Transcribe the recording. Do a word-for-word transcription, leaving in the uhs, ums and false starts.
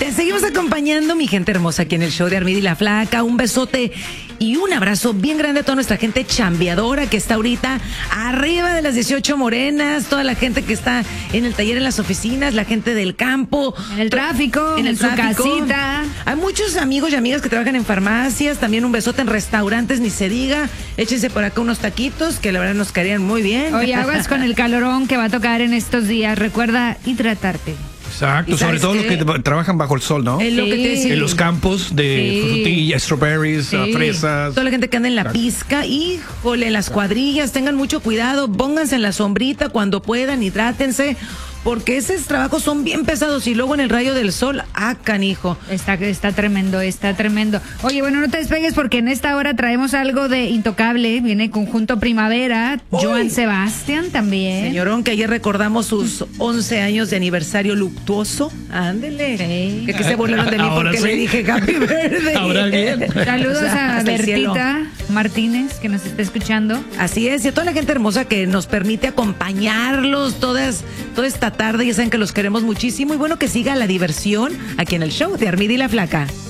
seguimos acompañando, mi gente hermosa, aquí en el show de Armida y la Flaca. Un besote y un abrazo bien grande a toda nuestra gente chambeadora que está ahorita arriba de las dieciocho morenas, toda la gente que está en el taller, en las oficinas, la gente del campo, en el tráfico, en, el en su tráfico. casita. Hay muchos amigos y amigas que trabajan en farmacias, también un besote en restaurantes, ni se diga. Échense por acá unos taquitos que la verdad nos caerían muy bien. Oye, aguas con el calorón que va a tocar en estos días. Recuerda hidratarte. Exacto, sobre todo qué? los que trabajan bajo el sol, ¿no? Es lo Sí. que te decía. En los campos de Sí. frutillas, strawberries, Sí. uh, fresas. Toda la gente que anda en la pizca, híjole, en las cuadrillas, tengan mucho cuidado, pónganse en la sombrita cuando puedan, hidrátense, porque esos trabajos son bien pesados y luego en el rayo del sol, ah, canijo. Está, está tremendo, está tremendo. Oye, bueno, no te despegues porque en esta hora traemos algo de Intocable. Viene Conjunto Primavera, Uy. Joan Sebastián también. Señorón, que ayer recordamos sus once años de aniversario luctuoso. Ándele. Sí. Que, que se burlaron de mí Ahora porque sí. le dije happy birthday. Ahora bien. Saludos O sea, a hasta el cielo. Bertita Martínez, que nos está escuchando. Así es, y a toda la gente hermosa que nos permite acompañarlos todas, toda esta tarde. Ya saben que los queremos muchísimo y bueno, que siga la diversión aquí en el show de Armida y la Flaca.